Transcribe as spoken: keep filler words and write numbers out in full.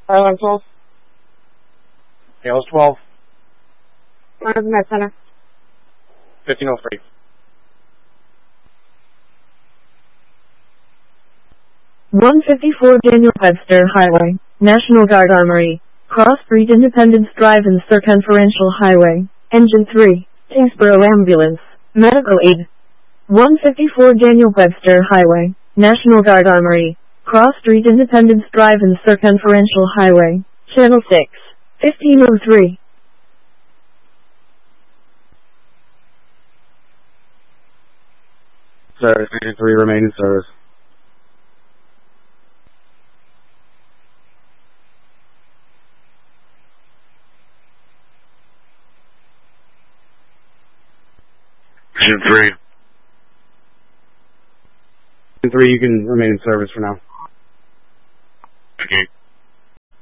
Airline twelve. Tails twelve. Mars Med Center. fifteen oh three. one fifty-four Daniel Webster Highway, National Guard Armory, Cross Street Independence Drive and Circumferential Highway, Engine three, Kingsborough Ambulance, Medical Aid. one fifty-four Daniel Webster Highway, National Guard Armory, Cross Street Independence Drive and Circumferential Highway, Channel six, fifteen oh three. Service, Engine three remain in service. Engine three. Engine three, you can remain in service for now. Okay.